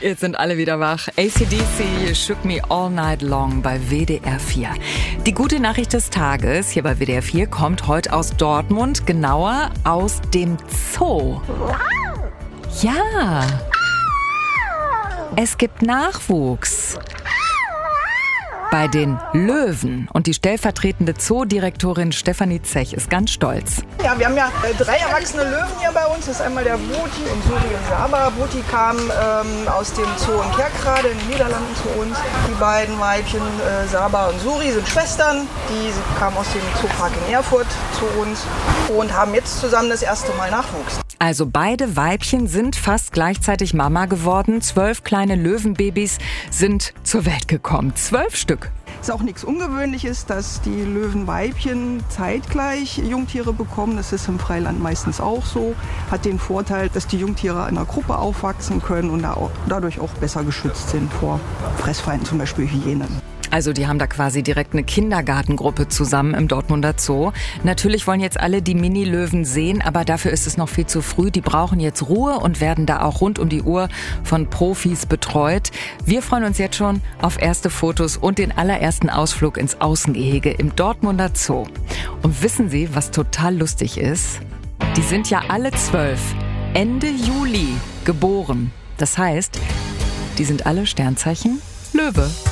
Jetzt sind alle wieder wach. AC/DC Shook Me All Night Long bei WDR 4. Die gute Nachricht des Tages hier bei WDR 4 kommt heute aus Dortmund, genauer aus dem Zoo. Ja, es gibt Nachwuchs bei den Löwen. Und die stellvertretende Zoodirektorin Stefanie Zech ist ganz stolz. Ja, wir haben ja 3 erwachsene Löwen hier bei uns. Das ist einmal der Boti und Suri und Saba. Boti kam aus dem Zoo in Kerkrade in den Niederlanden zu uns. Die beiden Weibchen, Saba und Suri, sind Schwestern. Die kamen aus dem Zoopark in Erfurt zu uns und haben jetzt zusammen das erste Mal Nachwuchs. Also beide Weibchen sind fast gleichzeitig Mama geworden. 12 kleine Löwenbabys sind zur Welt gekommen. 12 Stück. Ist auch nichts Ungewöhnliches, dass die Löwenweibchen zeitgleich Jungtiere bekommen. Das ist im Freiland meistens auch so. Hat den Vorteil, dass die Jungtiere in einer Gruppe aufwachsen können und dadurch auch besser geschützt sind vor Fressfeinden, zum Beispiel Hyänen. Also die haben da quasi direkt eine Kindergartengruppe zusammen im Dortmunder Zoo. Natürlich wollen jetzt alle die Mini-Löwen sehen, aber dafür ist es noch viel zu früh. Die brauchen jetzt Ruhe und werden da auch rund um die Uhr von Profis betreut. Wir freuen uns jetzt schon auf erste Fotos und den allerersten Ausflug ins Außengehege im Dortmunder Zoo. Und wissen Sie, was total lustig ist? Die sind ja alle 12 Ende Juli geboren. Das heißt, die sind alle Sternzeichen Löwe.